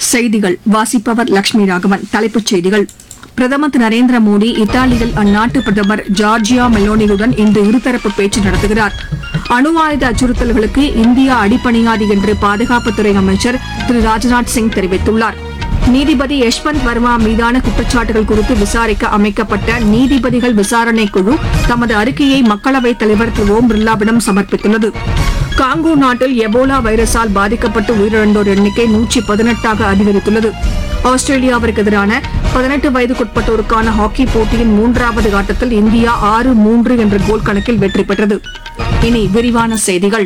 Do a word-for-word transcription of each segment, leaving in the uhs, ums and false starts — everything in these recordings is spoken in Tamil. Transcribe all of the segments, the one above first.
செய்திகள் வாசிப்பவர் லட்சுமி ராகவன். தலைப்புச் செய்திகள்: பிரதமர் திரு நரேந்திர மோடி இத்தாலியில் அந்நாட்டு பிரதமர் ஜார்ஜியா மெலோனியுடன் இன்று இருதரப்பு பேச்சு நடத்துகிறார். அணு ஆயுத அச்சுறுத்தல்களுக்கு இந்தியா அடிபணியாது என்று பாதுகாப்புத்துறை அமைச்சர் திரு ராஜ்நாத் சிங் தெரிவித்துள்ளார். நீதிபதி யஷ்வந்த் வர்மா மீதான குற்றச்சாட்டுகள் குறித்து விசாரிக்க அமைக்கப்பட்ட நீதிபதிகள் விசாரணைக் குழு தமது அறிக்கையை மக்களவைத் தலைவர் திரு ஓம் பிர்லாவிடம் சமர்ப்பித்துள்ளது. காங்கோ நாட்டில் எபோலா வைரஸால் பாதிக்கப்பட்டு உயிரிழந்தோர் எண்ணிக்கை நூற்றி பதினெட்டாக அதிகரித்துள்ளது. ஆஸ்திரேலியாவிற்கு எதிரான பதினெட்டு வயதுக்குட்பட்டோருக்கான ஹாக்கி போட்டியின் மூன்றாவது ஆட்டத்தில் இந்தியா ஆறு மூன்று என்ற கோல் கணக்கில் வெற்றி பெற்றது. இனி விரிவான செய்திகள்.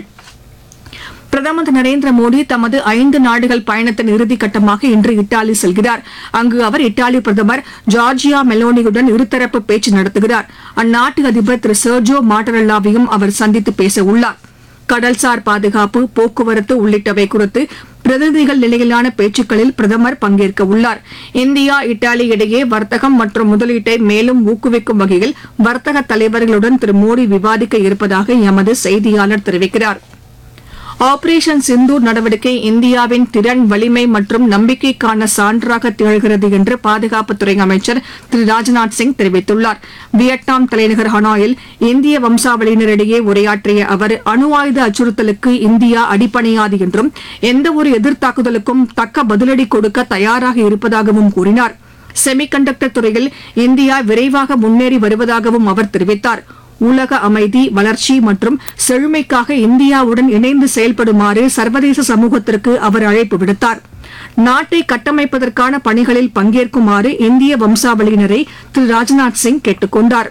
பிரதமர் திரு நரேந்திர மோடி தமது ஐந்து நாடுகள் பயணத்தின் இறுதிக்கட்டமாக இன்று இத்தாலி செல்கிறார். அங்கு அவர் இத்தாலி பிரதமர் ஜார்ஜியா மெலோனியுடன் இருதரப்பு பேச்சு நடத்துகிறார். அந்நாட்டு அதிபர் திரு சர்ஜோ மாட்டரெல்லாவையும் அவர் சந்தித்து பேச உள்ளார். கடல்சார் பாதுகாப்பு, போக்குவரத்து உள்ளிட்டவை குறித்து பிரதிநிதிகள் நிலையிலான பேச்சுக்களில் பிரதமர் பங்கேற்க உள்ளார். இந்தியா இத்தாலி இடையே வர்த்தகம் மற்றும் முதலீட்டை மேலும் ஊக்குவிக்கும் வகையில் வர்த்தக தலைவர்களுடன் திரு மோடி விவாதிக்க இருப்பதாக எமது செய்தியாளர் தெரிவிக்கிறார். ஆபரேஷன் சிந்தூர் நடவடிக்கை இந்தியாவின் திறன், வலிமை மற்றும் நம்பிக்கைக்கான சான்றாக திகழ்கிறது என்று பாதுகாப்புத்துறை அமைச்சர் திரு ராஜ்நாத் சிங் தெரிவித்துள்ளார். வியட்நாம் தலைநகர் ஹனாயில் இந்திய வம்சாவளியினரிடையே உரையாற்றிய அவர், அணு ஆயுத அச்சுறுத்தலுக்கு இந்தியா அடிபணியாது என்றும் எந்தவொரு எதிர்த்தாக்குதலுக்கும் தக்க பதிலடி கொடுக்க தயாராக இருப்பதாகவும் கூறினார். செமிகண்டக்டர் துறையில் இந்தியா விரைவாக முன்னேறி வருவதாகவும் அவர் தெரிவித்தார். உலக அமைதி, வளர்ச்சி மற்றும் செழுமைக்காக இந்தியாவுடன் இணைந்து செயல்படுமாறு சர்வதேச சமூகத்திற்கு அவர் அழைப்பு விடுத்தார். நாட்டை கட்டமைப்பதற்கான பணிகளில் பங்கேற்குமாறு இந்திய வம்சாவளியினரை திரு ராஜ்நாத் சிங் கேட்டுக் கொண்டார்.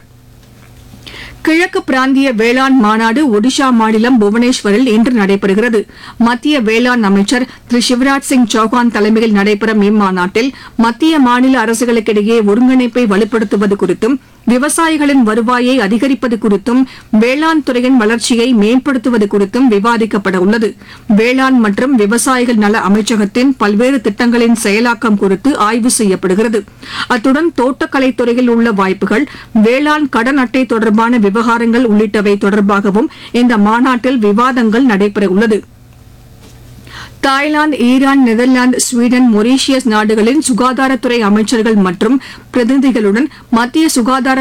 கிழக்கு பிராந்திய வேளாண் மாநாடு ஒடிஷா மாநிலம் புவனேஸ்வரில் இன்று நடைபெறுகிறது. மத்திய வேளாண் அமைச்சர் திரு சிவராஜ் சிங் சௌஹான் தலைமையில் நடைபெறும் இம்மாநாட்டில் மத்திய மாநில அரசுகளுக்கிடையே ஒருங்கிணைப்பை வலுப்படுத்துவது குறித்தும், விவசாயிகளின் வருவாயை அதிகரிப்பது குறித்தும், வேளாண் துறையின் வளர்ச்சியை மேம்படுத்துவது குறித்தும் விவாதிக்கப்பட உள்ளது. வேளாண் மற்றும் விவசாயிகள் நல அமைச்சகத்தின் பல்வேறு திட்டங்களின் செயலாக்கம் குறித்து ஆய்வு செய்யப்படுகிறது. அத்துடன் தோட்டக்கலைத் துறையில் உள்ள வாய்ப்புகள், வேளாண் கடன் அட்டை தொடர்பான விவகாரங்கள் உள்ளிட்டவை தொடர்பாகவும் இந்த மாநாட்டில் விவாதங்கள் நடைபெறவுள்ளது. Thailand, Iran, Netherlands, Sweden, Mauritius நாடுகளின் சுகாதாரத்துறை அமைச்சர்கள் மற்றும் பிரதிநிதிகளுடன் மத்திய சுகாதார